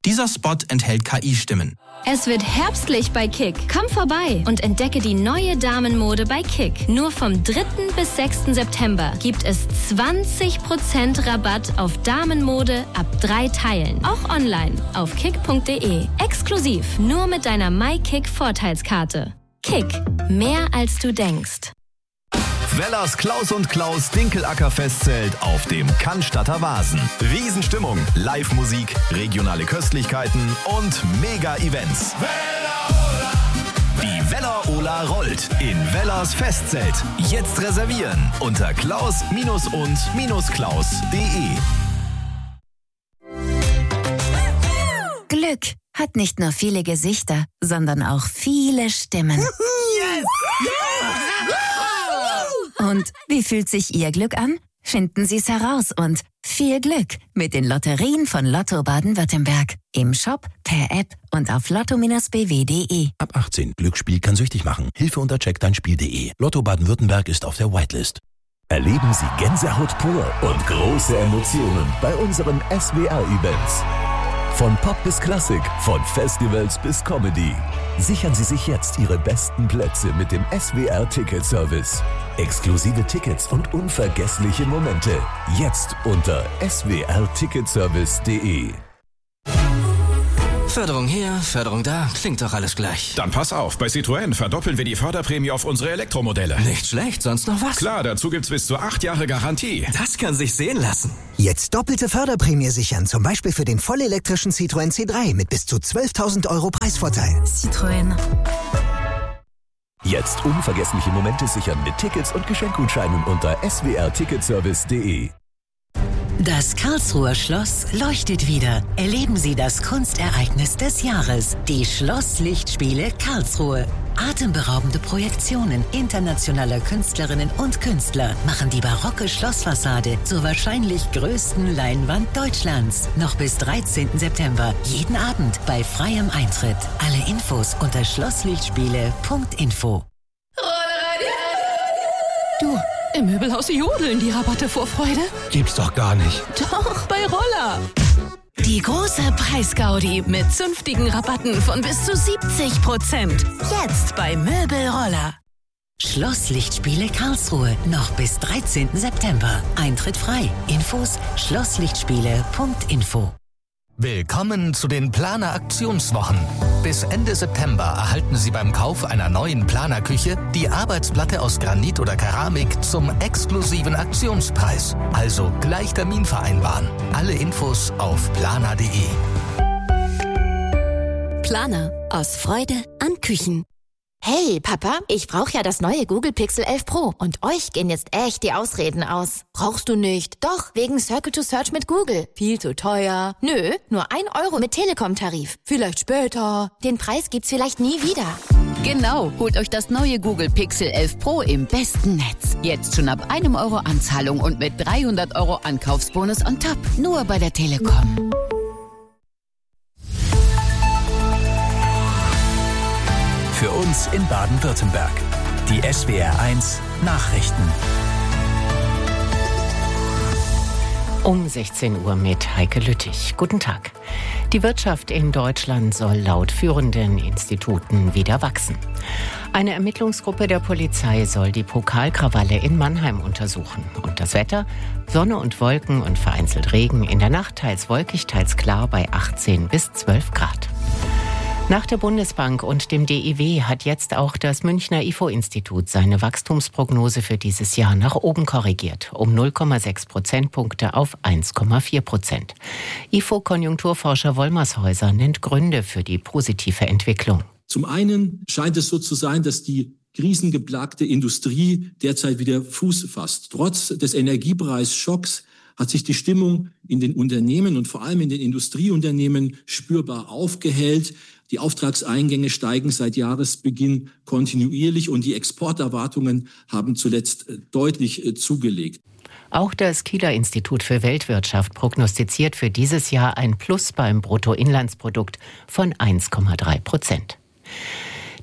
Dieser Spot enthält KI-Stimmen. Es wird herbstlich bei Kick. Komm vorbei und entdecke die neue Damenmode bei Kick. Nur vom 3. bis 6. September gibt es 20% Rabatt auf Damenmode ab 3 Teilen. Auch online auf kick.de. Exklusiv nur mit deiner MyKick-Vorteilskarte. Kick. Mehr als du denkst. Wellers Klaus und Klaus Dinkelacker-Festzelt auf dem Cannstatter Wasen. Riesenstimmung, Live-Musik, regionale Köstlichkeiten und Mega-Events. Die Weller-Ola rollt in Wellers Festzelt. Jetzt reservieren unter klaus-und-klaus.de. Glück hat nicht nur viele Gesichter, sondern auch viele Stimmen. Yes! Und wie fühlt sich Ihr Glück an? Finden Sie es heraus und viel Glück mit den Lotterien von Lotto Baden-Württemberg. Im Shop, per App und auf lotto-bw.de. Ab 18. Glücksspiel kann süchtig machen. Hilfe unter checkdeinspiel.de. Lotto Baden-Württemberg ist auf der Whitelist. Erleben Sie Gänsehaut pur und große Emotionen bei unseren SWR-Events. Von Pop bis Klassik, von Festivals bis Comedy. Sichern Sie sich jetzt Ihre besten Plätze mit dem SWR-Ticket-Service. Exklusive Tickets und unvergessliche Momente. Jetzt unter swrticketservice.de. Förderung hier, Förderung da, klingt doch alles gleich. Dann pass auf, bei Citroën verdoppeln wir die Förderprämie auf unsere Elektromodelle. Nicht schlecht, sonst noch was? Klar, dazu gibt's bis zu 8 Jahre Garantie. Das kann sich sehen lassen. Jetzt doppelte Förderprämie sichern, zum Beispiel für den vollelektrischen Citroën C3 mit bis zu 12.000 € Preisvorteil. Citroën. Jetzt unvergessliche Momente sichern mit Tickets und Geschenkgutscheinen unter swrticketservice.de. Das Karlsruher Schloss leuchtet wieder. Erleben Sie das Kunstereignis des Jahres, die Schlosslichtspiele Karlsruhe. Atemberaubende Projektionen internationaler Künstlerinnen und Künstler machen die barocke Schlossfassade zur wahrscheinlich größten Leinwand Deutschlands. Noch bis 13. September, jeden Abend bei freiem Eintritt. Alle Infos unter schlosslichtspiele.info. Du, im Möbelhaus jodeln die Rabatte vor Freude. Gibt's doch gar nicht. Doch, bei Roller. Die große Preisgaudi mit zünftigen Rabatten von bis zu 70%. Jetzt bei Möbelroller. Schlosslichtspiele Karlsruhe. Noch bis 13. September. Eintritt frei. Infos schlosslichtspiele.info. Willkommen zu den Planer-Aktionswochen. Bis Ende September erhalten Sie beim Kauf einer neuen Planerküche die Arbeitsplatte aus Granit oder Keramik zum exklusiven Aktionspreis. Also gleich Termin vereinbaren. Alle Infos auf planer.de. Planer. Aus Freude an Küchen. Hey, Papa, ich brauche ja das neue Google Pixel 11 Pro und euch gehen jetzt echt die Ausreden aus. Brauchst du nicht? Doch, wegen Circle to Search mit Google. Viel zu teuer. Nö, nur 1 € mit Telekom-Tarif. Vielleicht später. Den Preis gibt's vielleicht nie wieder. Genau, holt euch das neue Google Pixel 11 Pro im besten Netz. Jetzt schon ab 1 € Anzahlung und mit 300 € Ankaufsbonus on top. Nur bei der Telekom. Für uns in Baden-Württemberg. Die SWR1 Nachrichten. Um 16 Uhr mit Heike Lüttich. Guten Tag. Die Wirtschaft in Deutschland soll laut führenden Instituten wieder wachsen. Eine Ermittlungsgruppe der Polizei soll die Pokalkrawalle in Mannheim untersuchen. Und das Wetter? Sonne und Wolken und vereinzelt Regen. In der Nacht teils wolkig, teils klar bei 18 bis 12 Grad. Nach der Bundesbank und dem DIW hat jetzt auch das Münchner IFO-Institut seine Wachstumsprognose für dieses Jahr nach oben korrigiert, um 0,6 Prozentpunkte auf 1,4%. IFO-Konjunkturforscher Wollmershäuser nennt Gründe für die positive Entwicklung. Zum einen scheint es so zu sein, dass die krisengeplagte Industrie derzeit wieder Fuß fasst. Trotz des Energiepreisschocks hat sich die Stimmung in den Unternehmen und vor allem in den Industrieunternehmen spürbar aufgehellt. Die Auftragseingänge steigen seit Jahresbeginn kontinuierlich und die Exporterwartungen haben zuletzt deutlich zugelegt. Auch das Kieler Institut für Weltwirtschaft prognostiziert für dieses Jahr ein Plus beim Bruttoinlandsprodukt von 1,3%.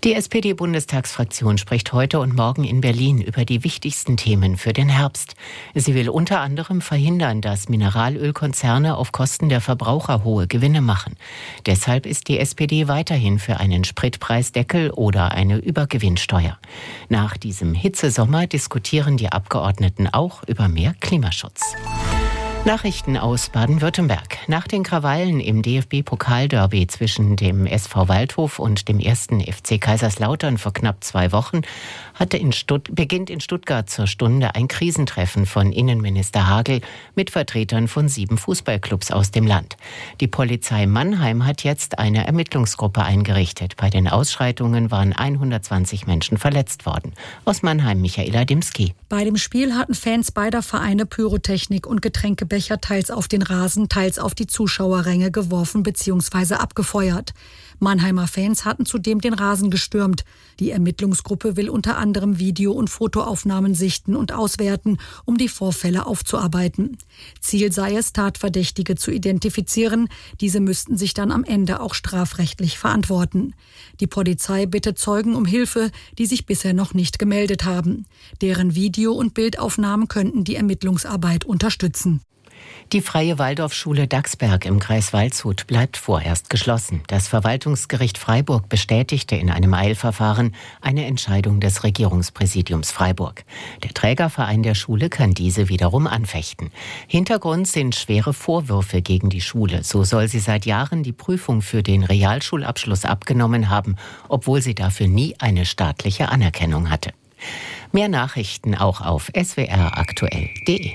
Die SPD-Bundestagsfraktion spricht heute und morgen in Berlin über die wichtigsten Themen für den Herbst. Sie will unter anderem verhindern, dass Mineralölkonzerne auf Kosten der Verbraucher hohe Gewinne machen. Deshalb ist die SPD weiterhin für einen Spritpreisdeckel oder eine Übergewinnsteuer. Nach diesem Hitzesommer diskutieren die Abgeordneten auch über mehr Klimaschutz. Nachrichten aus Baden-Württemberg. Nach den Krawallen im DFB-Pokalderby zwischen dem SV Waldhof und dem 1. FC Kaiserslautern vor knapp 2 Wochen beginnt in Stuttgart zur Stunde ein Krisentreffen von Innenminister Hagel mit Vertretern von 7 Fußballclubs aus dem Land. Die Polizei Mannheim hat jetzt eine Ermittlungsgruppe eingerichtet. Bei den Ausschreitungen waren 120 Menschen verletzt worden. Aus Mannheim Michaela Dimski. Bei dem Spiel hatten Fans beider Vereine Pyrotechnik und Getränkebecher teils auf den Rasen, teils auf die Zuschauerränge geworfen bzw. abgefeuert. Mannheimer Fans hatten zudem den Rasen gestürmt. Die Ermittlungsgruppe will unter anderem Video- und Fotoaufnahmen sichten und auswerten, um die Vorfälle aufzuarbeiten. Ziel sei es, Tatverdächtige zu identifizieren. Diese müssten sich dann am Ende auch strafrechtlich verantworten. Die Polizei bittet Zeugen um Hilfe, die sich bisher noch nicht gemeldet haben. Deren Video- und Bildaufnahmen könnten die Ermittlungsarbeit unterstützen. Die Freie Waldorfschule Dachsberg im Kreis Waldshut bleibt vorerst geschlossen. Das Verwaltungsgericht Freiburg bestätigte in einem Eilverfahren eine Entscheidung des Regierungspräsidiums Freiburg. Der Trägerverein der Schule kann diese wiederum anfechten. Hintergrund sind schwere Vorwürfe gegen die Schule. So soll sie seit Jahren die Prüfung für den Realschulabschluss abgenommen haben, obwohl sie dafür nie eine staatliche Anerkennung hatte. Mehr Nachrichten auch auf swraktuell.de.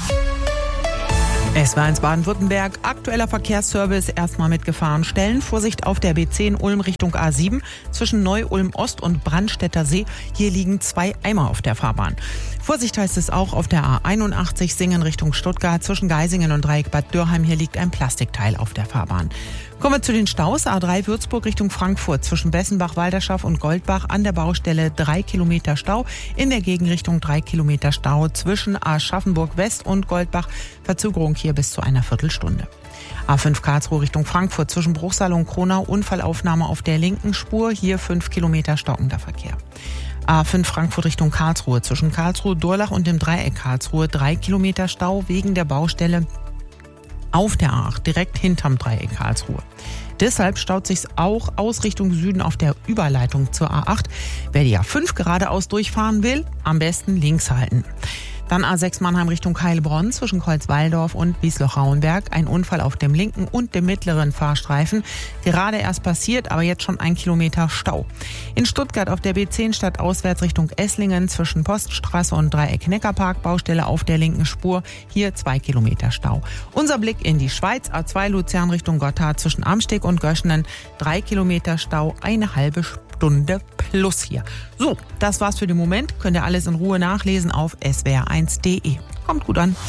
SWR1 Baden-Württemberg, aktueller Verkehrsservice, erstmal mit Gefahrenstellen. Vorsicht auf der B10 Ulm Richtung A7 zwischen Neu-Ulm Ost und Brandstätter See. Hier liegen 2 Eimer auf der Fahrbahn. Vorsicht heißt es auch auf der A81 Singen Richtung Stuttgart zwischen Geisingen und Dreieck Bad Dürrheim. Hier liegt ein Plastikteil auf der Fahrbahn. Kommen wir zu den Staus. A3 Würzburg Richtung Frankfurt zwischen Bessenbach, Walderschaff und Goldbach an der Baustelle 3 Kilometer Stau. In der Gegenrichtung 3 Kilometer Stau zwischen Aschaffenburg West und Goldbach. Verzögerung hier bis zu einer Viertelstunde. A5 Karlsruhe Richtung Frankfurt zwischen Bruchsal und Kronau. Unfallaufnahme auf der linken Spur. Hier 5 Kilometer stockender Verkehr. A5 Frankfurt Richtung Karlsruhe zwischen Karlsruhe-Durlach und dem Dreieck Karlsruhe 3 Kilometer Stau wegen der Baustelle auf der A8 direkt hinterm Dreieck Karlsruhe. Deshalb staut sich's auch aus Richtung Süden auf der Überleitung zur A8. Wer die A5 geradeaus durchfahren will, am besten links halten. Dann A6 Mannheim Richtung Heilbronn zwischen Kreuzwaldorf und Wiesloch-Rauenberg. Ein Unfall auf dem linken und dem mittleren Fahrstreifen. Gerade erst passiert, aber jetzt schon 1 Kilometer Stau. In Stuttgart auf der B10 stadtauswärts Richtung Esslingen zwischen Poststraße und Dreieck Neckarpark. Baustelle auf der linken Spur. Hier 2 Kilometer Stau. Unser Blick in die Schweiz. A2 Luzern Richtung Gotthard zwischen Amsteg und Göschenen. 3 Kilometer Stau, eine halbe Stunde plus hier. So, das war's für den Moment. Könnt ihr alles in Ruhe nachlesen auf swr1.de. Kommt gut an.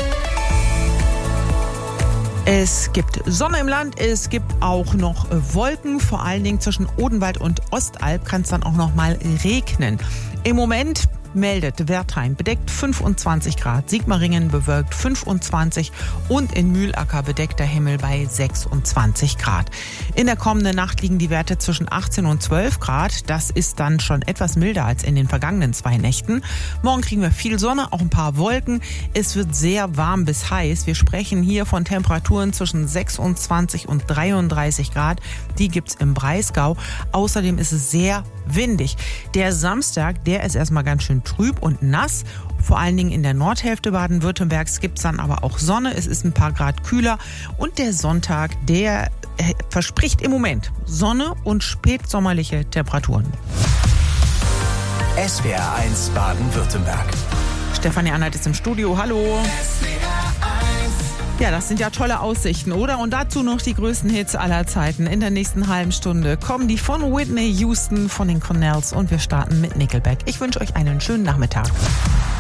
Es gibt Sonne im Land, es gibt auch noch Wolken. Vor allen Dingen zwischen Odenwald und Ostalb kann es dann auch noch mal regnen. Im Moment meldet Wertheim bedeckt 25 Grad, Sigmaringen bewölkt 25 und in Mühlacker bedeckter Himmel bei 26 Grad. In der kommenden Nacht liegen die Werte zwischen 18 und 12 Grad. Das ist dann schon etwas milder als in den vergangenen 2 Nächten. Morgen kriegen wir viel Sonne, auch ein paar Wolken. Es wird sehr warm bis heiß. Wir sprechen hier von Temperaturen zwischen 26 und 33 Grad. Die gibt's im Breisgau. Außerdem ist es sehr windig. Der Samstag, der ist erstmal ganz schön trüb und nass. Vor allen Dingen in der Nordhälfte Baden-Württembergs gibt es dann aber auch Sonne. Es ist ein paar Grad kühler. Und der Sonntag, der verspricht im Moment Sonne und spätsommerliche Temperaturen. SWR1 Baden-Württemberg. Stefanie Anhalt ist im Studio. Hallo. Ja, das sind ja tolle Aussichten, oder? Und dazu noch die größten Hits aller Zeiten. In der nächsten halben Stunde kommen die von Whitney Houston, von den Cornells und wir starten mit Nickelback. Ich wünsche euch einen schönen Nachmittag.